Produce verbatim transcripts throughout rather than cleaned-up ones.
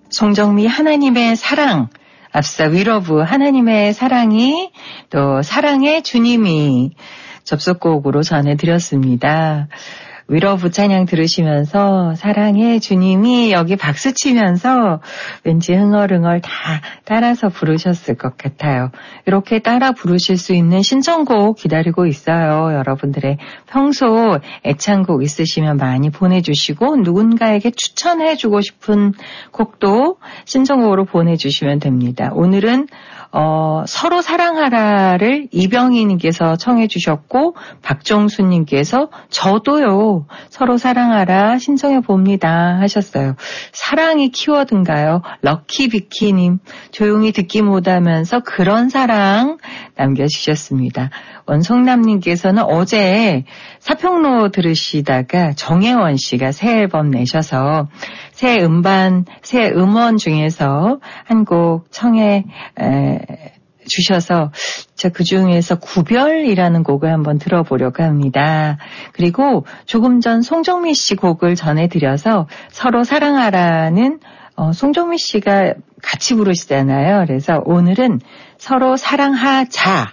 송정미 하나님의 사랑, 앞서 위러브 하나님의 사랑이 또 사랑의 주님이 접속곡으로 전해드렸습니다. 위러브 찬양 들으시면서 사랑의 주님이 여기 박수 치면서 왠지 흥얼흥얼 다 따라서 부르셨을 것 같아요. 이렇게 따라 부르실 수 있는 신청곡 기다리고 있어요. 여러분들의 평소 애창곡 있으시면 많이 보내주시고 누군가에게 추천해주고 싶은 곡도 신청곡으로 보내주시면 됩니다. 오늘은 어, 서로 사랑하라를 이병희님께서 청해 주셨고 박정수님께서 저도요 서로 사랑하라 신청해 봅니다 하셨어요. 사랑이 키워드인가요? 럭키비키님 조용히 듣기 못하면서 그런 사랑 남겨주셨습니다. 원성남님께서는 어제 사평로 들으시다가 정혜원 씨가 새 앨범 내셔서 새 음반, 새 음원 중에서 한 곡 청해 에, 주셔서 저 그중에서 구별이라는 곡을 한번 들어보려고 합니다. 그리고 조금 전 송정미 씨 곡을 전해드려서 서로 사랑하라는 어, 송정미 씨가 같이 부르시잖아요. 그래서 오늘은 서로 사랑하자.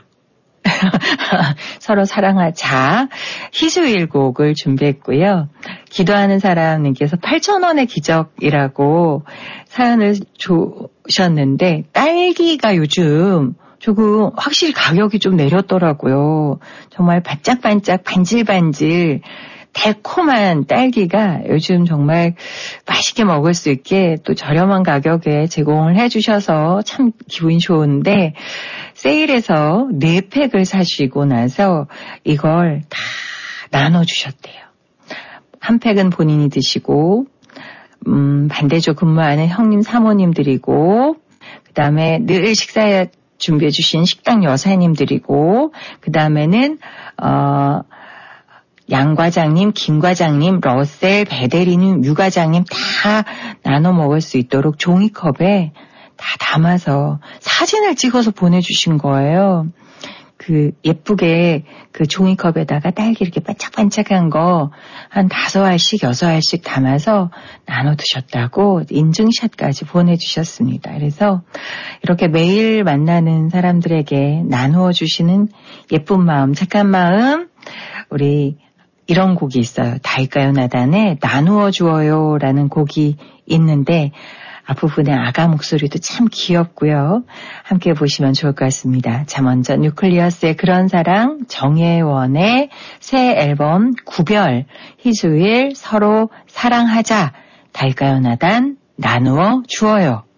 서로 사랑하자 희수일 곡을 준비했고요. 기도하는 사람님께서 팔천 원의 기적이라고 사연을 주셨는데 딸기가 요즘 조금 확실히 가격이 좀 내렸더라고요. 정말 반짝반짝 반질반질 달콤한 딸기가 요즘 정말 맛있게 먹을 수 있게 또 저렴한 가격에 제공을 해주셔서 참 기분이 좋은데 세일해서 네 팩을 사시고 나서 이걸 다 나눠주셨대요. 한 팩은 본인이 드시고 음, 반대쪽 근무하는 형님 사모님 드리고 그 다음에 늘 식사에 준비해 주신 식당 여사님 드리고 그 다음에는 어 양 과장님, 김 과장님, 러셀, 배대리님, 유 과장님 다 나눠 먹을 수 있도록 종이컵에 다 담아서 사진을 찍어서 보내주신 거예요. 그 예쁘게 그 종이컵에다가 딸기 이렇게 반짝반짝한 거 한 다섯 알씩 여섯 알씩 담아서 나눠 드셨다고 인증샷까지 보내주셨습니다. 그래서 이렇게 매일 만나는 사람들에게 나누어 주시는 예쁜 마음, 착한 마음 우리 이런 곡이 있어요. 다일까요 나단에 나누어 주어요 라는 곡이 있는데 앞부분의 아가 목소리도 참 귀엽고요. 함께 보시면 좋을 것 같습니다. 자, 먼저 뉴클리어스의 그런 사랑, 정혜원의 새 앨범 구별, 희수일 서로 사랑하자, 다일까요 나단 나누어 주어요.